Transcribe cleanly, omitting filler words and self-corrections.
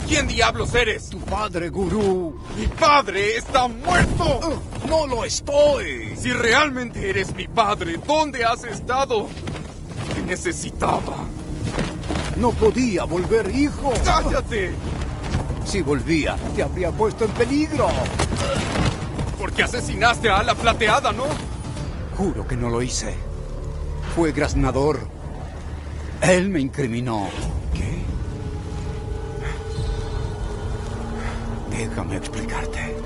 ¿Quién diablos eres? Tu padre, gurú. ¡Mi padre está muerto! No lo estoy. Si realmente eres mi padre, ¿dónde has estado? Te necesitaba. No podía volver, hijo. ¡Cállate! Si volvía, te habría puesto en peligro. Porque asesinaste a Ala Plateada, ¿no? Juro que no lo hice. Fue graznador. Él me incriminó. ¿Qué? Déjame explicarte.